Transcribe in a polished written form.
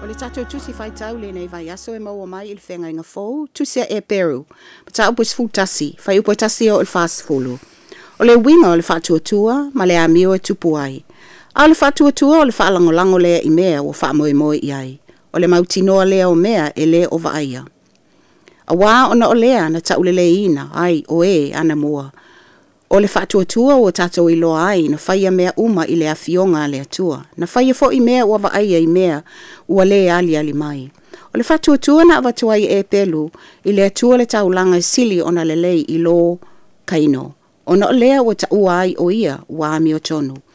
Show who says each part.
Speaker 1: le tatou tusi whaitau le nei vai aso e maua mai il whenga inga fōu, tusia e peru. Pata upo sfu tasi, whai upo tasi o il whaasfulu. O le winga o le whaatuatua, ma le amio e tupu ai. A le whaatuatua o le whaalangolango lea i mea o whaamoemoe i ai. O le mautinoa lea o mea e le o vaaia. A wā ona o lea na taulele ina, ai o e ana mua. O le whaatuatua o tatou iloa ai, na whaia mea uma i le awhionga le atua. Na whaia fo i mea ua vaaia i mea ua le ali mai. O le whaatuatua na awatuai e pelu i le atua le taulanga i sili ona lelei i lo kaino. Ona o lea ua taua ai o ia ua ami o tonu.